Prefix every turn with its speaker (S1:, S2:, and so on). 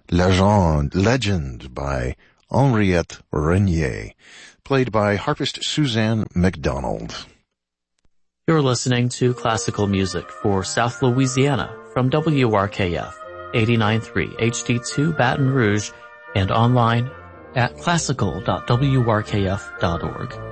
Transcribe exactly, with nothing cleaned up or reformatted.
S1: Legend, Legend by Henriette Renier, played by harpist Suzanne McDonald.
S2: You're listening to classical music for South Louisiana from W R K F eighty-nine point three H D two Baton Rouge and online at classical dot w r k f dot org.